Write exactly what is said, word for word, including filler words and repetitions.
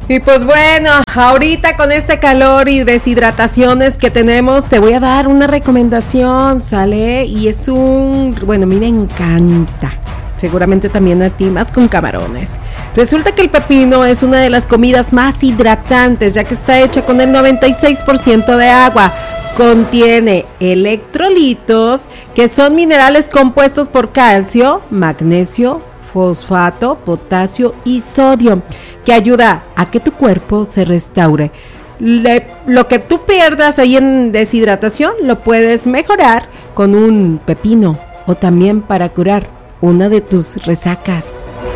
Y pues bueno, ahorita con este calor y deshidrataciones que tenemos, te voy a dar una recomendación, ¿sale? Y es un, bueno, a mí me encanta, seguramente también a ti, más con camarones. Resulta que el pepino es una de las comidas más hidratantes, ya que está hecha con el noventa y seis por ciento de agua. Contiene electrolitos, que son minerales compuestos por calcio, magnesio, fosfato, potasio y sodio, que ayuda a que tu cuerpo se restaure. Le, lo que tú pierdas ahí en deshidratación lo puedes mejorar con un pepino o también para curar una de tus resacas.